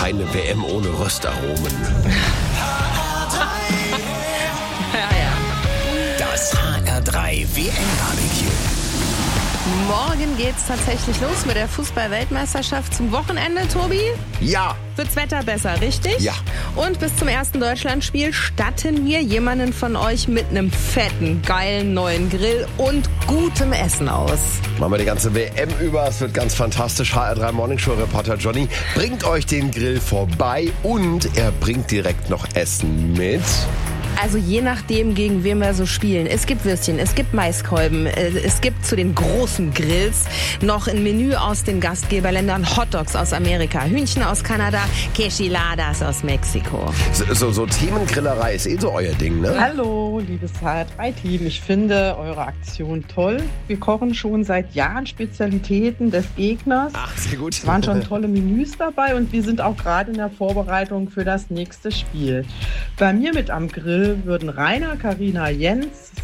Keine WM ohne Röstaromen. Das HR3 WM-Barbecue. Morgen geht's tatsächlich los mit der Fußball-Weltmeisterschaft zum Wochenende, Tobi. Ja. Wird's Wetter besser, richtig? Ja. Und bis zum ersten Deutschlandspiel statten wir jemanden von euch mit einem fetten, geilen neuen Grill und gutem Essen aus. Machen wir die ganze WM über. Es wird ganz fantastisch. HR3 Morningshow-Reporter Johnny bringt euch den Grill vorbei und er bringt direkt noch Essen mit. Also je nachdem, gegen wen wir so spielen. Es gibt Würstchen, es gibt Maiskolben, es gibt zu den großen Grills noch ein Menü aus den Gastgeberländern, Hotdogs aus Amerika, Hühnchen aus Kanada, Queshiladas aus Mexiko. So Themengrillerei ist so euer Ding, ne? Hallo, liebes HR3-Team. Ich finde eure Aktion toll. Wir kochen schon seit Jahren Spezialitäten des Gegners. Ach, sehr gut. Es waren schon tolle Menüs dabei und wir sind auch gerade in der Vorbereitung für das nächste Spiel. Bei mir mit am Grill würden Rainer, Carina, Jens,